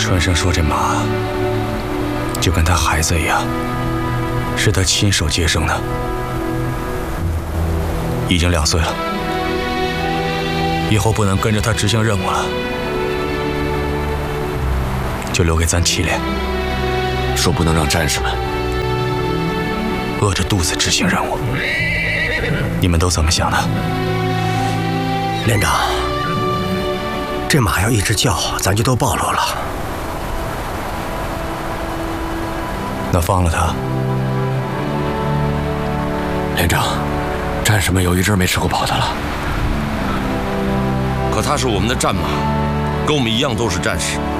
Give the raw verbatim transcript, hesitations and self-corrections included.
春生说这马就跟他孩子一样，是他亲手接生的，已经两岁了，以后不能跟着他执行任务了，就留给咱祁连。 说不能让战士们饿着肚子执行任务，你们都怎么想的？ 连长，这马要一直叫，咱就都暴露了。 那放了他。 连长，战士们有一阵没吃过饱的了。 可他是我们的战马，跟我们一样都是战士。